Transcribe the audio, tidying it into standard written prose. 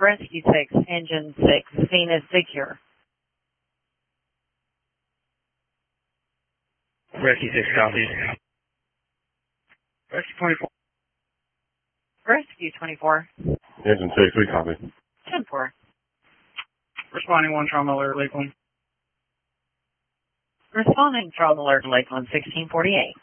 Rescue 6, Engine 6, scene is secure. Rescue 6 copies. Rescue 24. Rescue 24. Engine 6, we copy. 10-4. Responding 1 trauma alert, Lakeland. Responding trauma alert, Lakeland 1648.